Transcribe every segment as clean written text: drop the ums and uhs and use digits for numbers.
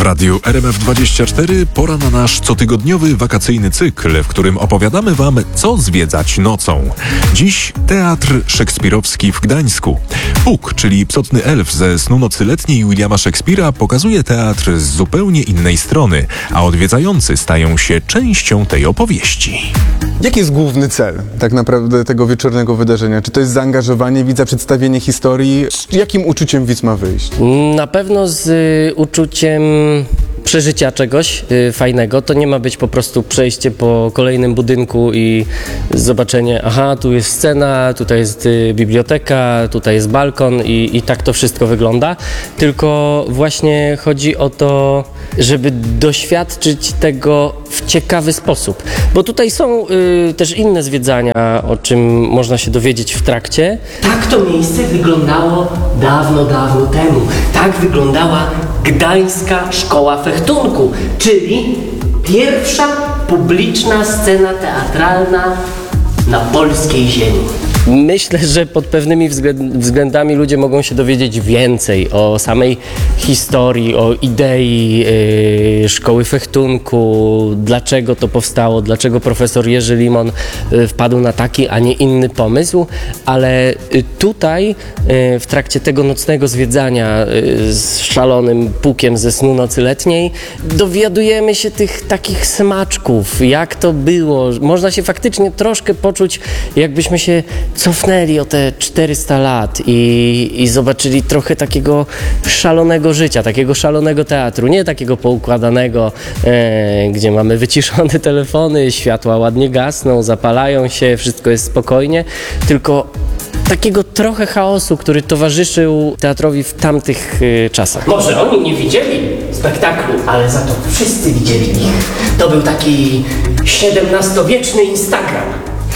radiu RMF24 pora na nasz cotygodniowy wakacyjny cykl, w którym opowiadamy Wam, co zwiedzać nocą. Dziś Teatr Szekspirowski w Gdańsku. Bóg, czyli psotny elf ze Snu Nocy Letniej Williama Szekspira, pokazuje teatr z zupełnie innej strony, a odwiedzający stają się częścią tej opowieści. Jaki jest główny cel tak naprawdę tego wieczornego wydarzenia? Czy to jest zaangażowanie widza, przedstawienie historii? Z jakim uczuciem widz ma wyjść? Na pewno z uczuciem przeżycia czegoś fajnego. To nie ma być po prostu przejście po kolejnym budynku i zobaczenie, aha, tu jest scena, tutaj jest biblioteka, tutaj jest balkon i tak to wszystko wygląda. Tylko właśnie chodzi o to, żeby doświadczyć tego w ciekawy sposób. Bo tutaj są też inne zwiedzania, o czym można się dowiedzieć w trakcie. Tak to miejsce wyglądało dawno, dawno temu. Tak wyglądała Gdańska Szkoła Fechtunku, czyli pierwsza publiczna scena teatralna na polskiej ziemi. Myślę, że pod pewnymi względami ludzie mogą się dowiedzieć więcej o samej historii, o idei szkoły fechtunku, dlaczego to powstało, dlaczego profesor Jerzy Limon wpadł na taki, a nie inny pomysł, ale tutaj w trakcie tego nocnego zwiedzania z szalonym pukiem ze Snu Nocy Letniej dowiadujemy się tych takich smaczków, jak to było. Można się faktycznie troszkę poczuć, jakbyśmy się cofnęli o te 400 lat i zobaczyli trochę takiego szalonego życia, takiego szalonego teatru, nie takiego poukładanego, gdzie mamy wyciszone telefony, światła ładnie gasną, zapalają się, wszystko jest spokojnie, tylko takiego trochę chaosu, który towarzyszył teatrowi w tamtych czasach. Może oni nie widzieli spektaklu, ale za to wszyscy widzieli ich. To był taki XVII-wieczny Instagram.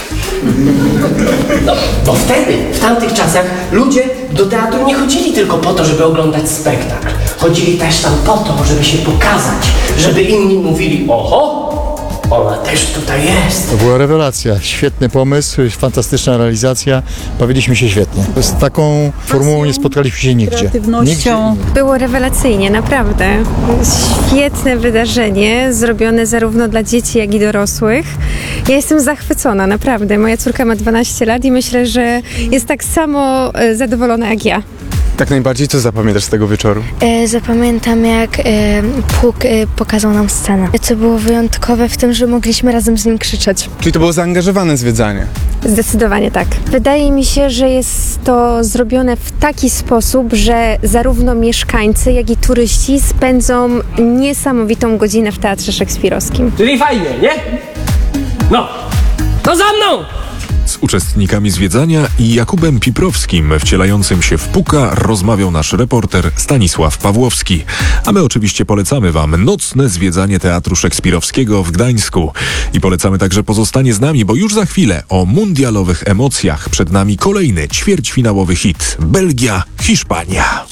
No, bo wtedy, w tamtych czasach, ludzie do teatru nie chodzili tylko po to, żeby oglądać spektakl. Chodzili też tam po to, żeby się pokazać, żeby inni mówili, oho, ona też tutaj jest. To była rewelacja, świetny pomysł, fantastyczna realizacja, bawiliśmy się świetnie. Z taką formułą nie spotkaliśmy się nigdzie. Kreatywnością. Było rewelacyjnie, naprawdę. Świetne wydarzenie, zrobione zarówno dla dzieci, jak i dorosłych. Ja jestem zachwycona, naprawdę. Moja córka ma 12 lat i myślę, że jest tak samo zadowolona jak ja. Tak najbardziej co zapamiętasz z tego wieczoru? Zapamiętam, jak Puk pokazał nam scenę. Co było wyjątkowe w tym, że mogliśmy razem z nim krzyczeć. Czyli to było zaangażowane zwiedzanie? Zdecydowanie tak. Wydaje mi się, że jest to zrobione w taki sposób, że zarówno mieszkańcy, jak i turyści spędzą niesamowitą godzinę w Teatrze Szekspirowskim. Czyli fajnie, nie? No, to za mną! Z uczestnikami zwiedzania i Jakubem Piprowskim, wcielającym się w Puka, rozmawiał nasz reporter Stanisław Pawłowski. A my oczywiście polecamy Wam nocne zwiedzanie Teatru Szekspirowskiego w Gdańsku. I polecamy także pozostanie z nami, bo już za chwilę o mundialowych emocjach przed nami kolejny ćwierćfinałowy hit. Belgia, Hiszpania.